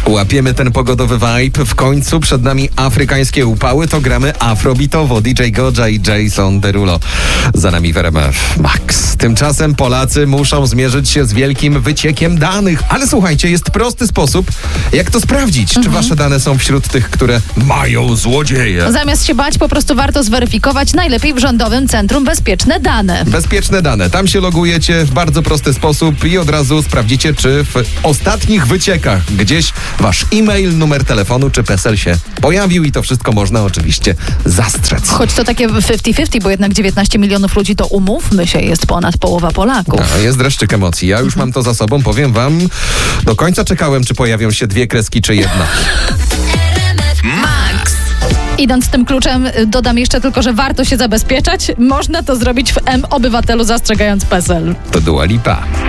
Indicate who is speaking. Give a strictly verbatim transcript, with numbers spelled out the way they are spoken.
Speaker 1: Łapiemy ten pogodowy vibe. W końcu przed nami afrykańskie upały, to gramy afrobitowo. D J Goja i Jason Derulo. Za nami w R M F Max. Tymczasem Polacy muszą zmierzyć się z wielkim wyciekiem danych. Ale słuchajcie, jest prosty sposób, jak to sprawdzić. Mhm. Czy wasze dane są wśród tych, które mają złodzieje?
Speaker 2: Zamiast się bać, po prostu warto zweryfikować, najlepiej w Rządowym Centrum Bezpieczne Dane.
Speaker 1: Bezpieczne dane. Tam się logujecie w bardzo prosty sposób i od razu sprawdzicie, czy w ostatnich wyciekach gdzieś wasz e-mail, numer telefonu czy PESEL się pojawił i to wszystko można oczywiście zastrzec.
Speaker 2: Choć to takie pięćdziesiąt pięćdziesiąt, bo jednak dziewiętnaście milionów ludzi, to umówmy się, jest ponad połowa Polaków.
Speaker 1: No, jest dreszczyk emocji. Ja już mhm. mam to za sobą. Powiem wam, do końca czekałem, czy pojawią się dwie kreski, czy jedna.
Speaker 2: Max. Idąc tym kluczem, dodam jeszcze tylko, że warto się zabezpieczać. Można to zrobić w M-Obywatelu, zastrzegając PESEL.
Speaker 1: To Dua Lipa.